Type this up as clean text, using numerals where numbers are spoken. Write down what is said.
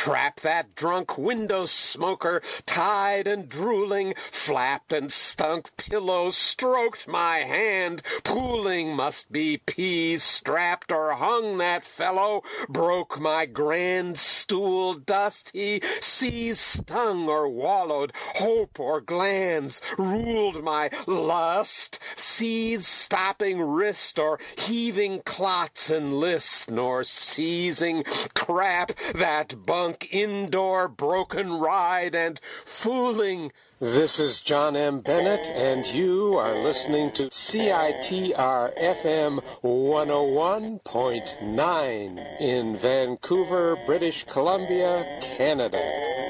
Trap that drunk window smoker, tied and drooling, flapped and stunk pillow, stroked my hand, pooling must be peas, strapped or hung that fellow, broke my grand stool, dust he seas, stung or wallowed, hope or glands, ruled my lust, seas stopping wrist or heaving clots and list, nor seizing crap that bunk indoor broken ride and fooling. This is John M. Bennett, and you are listening to CITR FM 101.9 in Vancouver, British Columbia, Canada.